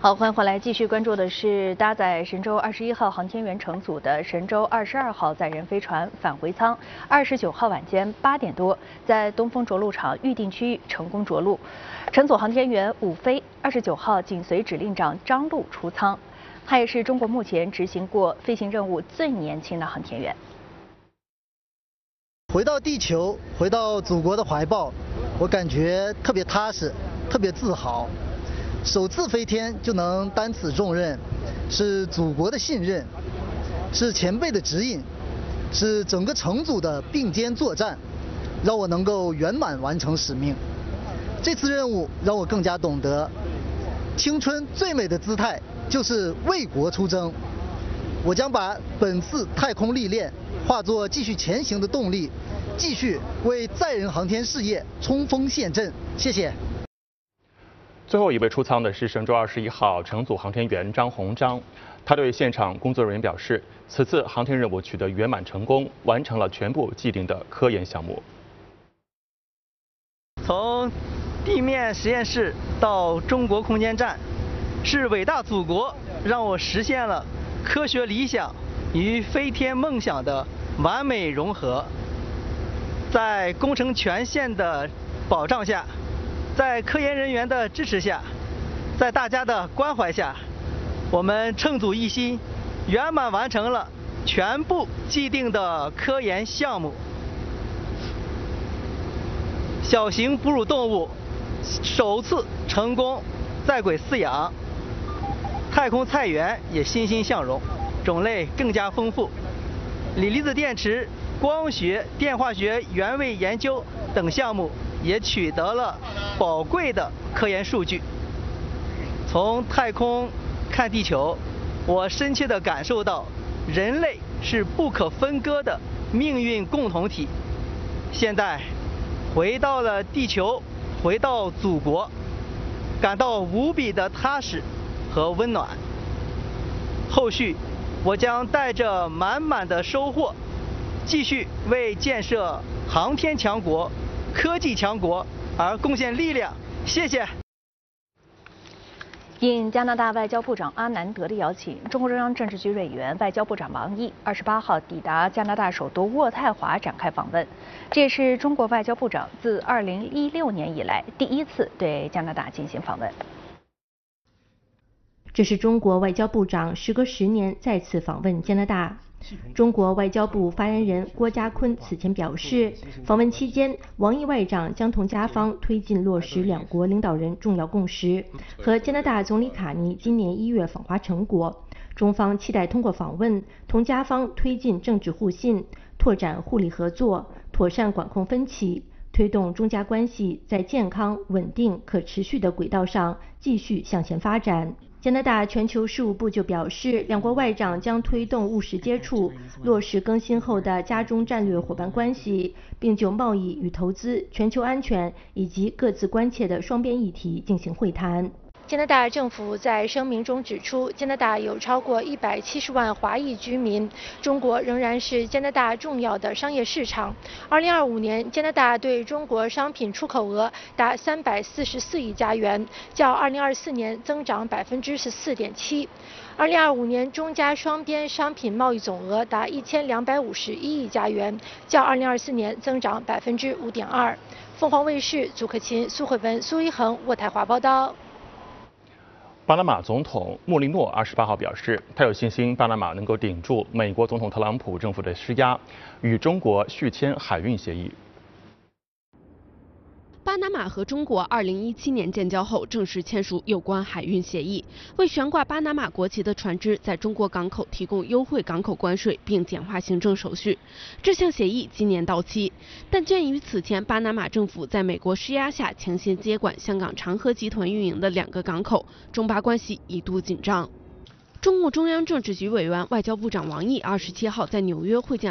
好，欢迎回来，继续关注的是搭载神舟21号航天员乘组的神舟22号载人飞船返回舱，29号晚间8点多，在东风着陆场预定区域成功着陆。乘组航天员伍飞29号紧随指令长张陆出舱，他也是中国目前执行过飞行任务最年轻的航天员。 回到地球，回到祖国的怀抱，我感觉特别踏实，特别自豪。首次飞天就能担此重任，是祖国的信任，是前辈的指引，是整个乘组的并肩作战，让我能够圆满完成使命。这次任务让我更加懂得，青春最美的姿态就是为国出征。我将把本次太空历练化作继续前行的动力，继续为载人航天事业冲锋陷阵。谢谢。 最后一位出舱的是神舟21号乘组航天员张鸿章，他对现场工作人员表示，此次航天任务取得圆满成功，完成了全部既定的科研项目。 从地面实验室到中国空间站，是伟大祖国让我实现了科学理想与飞天梦想的完美融合。在工程权限的保障下，在科研人员的支持下，在大家的关怀下，我们乘组一心，圆满完成了全部既定的科研项目。小型哺乳动物首次成功在轨饲养，太空菜园也欣欣向荣，种类更加丰富。锂离子电池、光学、电化学原位研究等项目也取得了宝贵的科研数据。从太空看地球，我深切地感受到人类是不可分割的命运共同体。现在回到了地球，回到祖国，感到无比的踏实和温暖。后续我将带着满满的收获，继续为建设航天强国、科技强国而贡献力量。谢谢。 应加拿大外交部长阿南德的邀请，中共中央政治局委员、外交部长王毅28号抵达加拿大首都渥太华展开访问，这也是中国外交部长自2016年以来第一次对加拿大进行访问。 这是中国外交部长时隔10年再次访问加拿大。中国外交部发言人郭家坤此前表示，访问期间，王毅外长将同加方推进落实两国领导人重要共识和加拿大总理卡尼今年1月访华成果。中方期待通过访问，同加方推进政治互信，拓展互利合作，妥善管控分歧，推动中加关系在健康、稳定、可持续的轨道上继续向前发展。加拿大全球事务部就表示，两国外长将推动务实接触，落实更新后的加中战略伙伴关系，并就贸易与投资、全球安全以及各自关切的双边议题进行会谈。 加拿大政府在声明中指出，加拿大有超过170万华裔居民，中国仍然是加拿大重要的商业市场。2025年，加拿大对中国商品出口额达344亿加元，较2024年增长14.7%。2025年，中加双边商品贸易总额达1251亿加元，较2024年增长5.2%。凤凰卫视祖克勤、苏慧文、苏一恒渥太华报道。 巴拿马总统莫利诺28号表示，他有信心巴拿马能够顶住美国总统特朗普政府的施压，与中国续签海运协议。 巴拿马和中国2017年建交后正式签署有关海运协议，为悬挂巴拿马国旗的船只在中国港口提供优惠港口关税，并简化行政手续。这项协议今年到期，但鉴于此前巴拿马政府在美国施压下强行接管香港长和集团运营的2个港口，中巴关系一度紧张。中共中央政治局委员、外交部长王毅27号在纽约会见